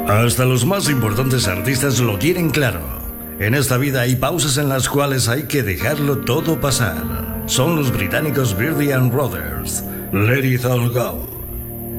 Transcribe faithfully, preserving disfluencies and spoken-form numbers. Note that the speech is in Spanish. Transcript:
Hasta los más importantes artistas lo tienen claro. En esta vida hay pausas en las cuales hay que dejarlo todo pasar. Son los británicos Beardy and Brothers. Let it all go.